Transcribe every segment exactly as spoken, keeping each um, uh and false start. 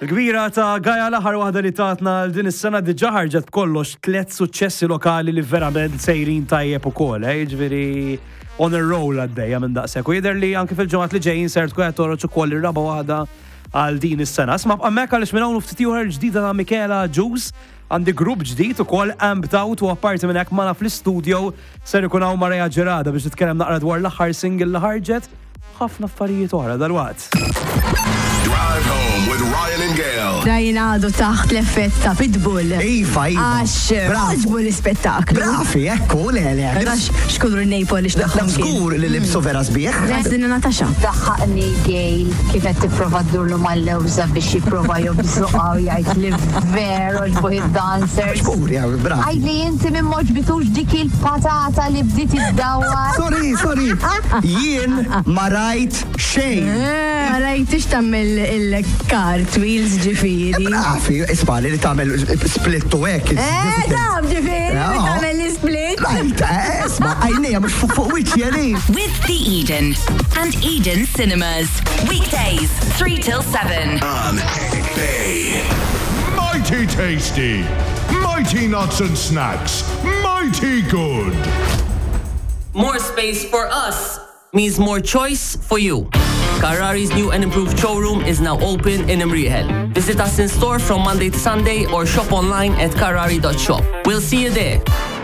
Il-kbira ta' Gaja l-aħħar waħda li tatna din is-sena diġà ħarġet kollox tliet suċċessi lokali li verament sejrin tajjeb ukoll, eh? Jiġifieri on a roll għaddejja minn daqshekk. U jidher li anke fil-ġimgħat li ġejjin ser tkun qed toħroġ ukoll ir-raba' waħda għal din is-sena. Isma' hemmhekk għaliex minn hawn ftit ieħor ġdida ta' Michaela Juice għandi grupp ġdid ukoll Amped Out u apparti minn hekk magħna fl-istudio ser ikun hawn Marija Ġerada biex titkellem naqra dwar l-aħħar single li ħarġet ħafna affarijiet oħra dalwaqt. Drive home with Ryan and Gail. Rajna għadu taħt l-effett ta' Pitbull. Iva, iva. Għax, għaġbu l-spettaklu. Brafi, ekku, le, le. Għax, xkudru n-nejpol ix daħħom kien. Skur li libsu vera sbieħ. Għazdina Natasha. Daħħaqni Gail kifet t-prova d-durlu mal-lewza biex jiprofa jobżuqa u jgħid li veru ġbuħ id-dancer. Skur, ja, brafi. Għajli jinti minn moġbitux dik il-patata li bdiet id-dawar. Sorry, sorry. Jien ma rajt xejn. Rajt ix tammel il-cartwheels ġifiri. Brafi, isbali li tamel split u ek. Eh, tam ġifiri, tammel l-split. Rajt, isma, għajnija mux fuq wiċi għali. With The Eden and Eden Cinemas. Weekdays, three till seven. On Bay. Mighty tasty, mighty nuts and snacks, mighty good. More space for us means more choice for you. Carrari's new and improved showroom is now open in Imriħel. Visit us in store from Monday to Sunday or shop online at carrari dot shop. We'll see you there.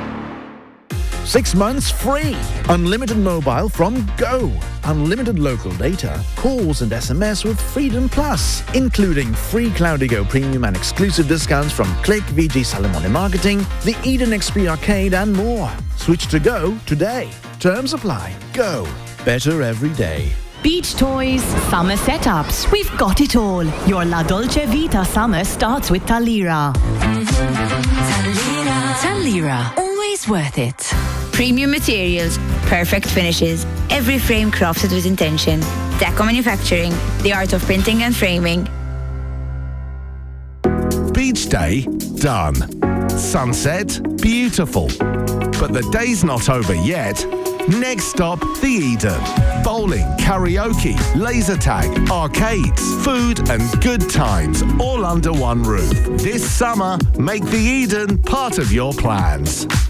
Six months free. Unlimited mobile from Go. Unlimited local data, calls and S M S with Freedom Plus, including free Cloudigo Premium and exclusive discounts from Click, V G Salamone Marketing, the Eden X P Arcade and more. Switch to Go today. Terms apply. Go. Better every day. Beach toys, summer setups, we've got it all. Your La Dolce Vita summer starts with Talira. Talira. Talira. Always worth it. Premium materials, perfect finishes, every frame crafted with intention. Deco Manufacturing, the art of printing and framing. Beach day, done. Sunset, beautiful. But the day's not over yet. Next stop, the Eden. Bowling, karaoke, laser tag, arcades, food and good times all under one roof. This summer, make the Eden part of your plans.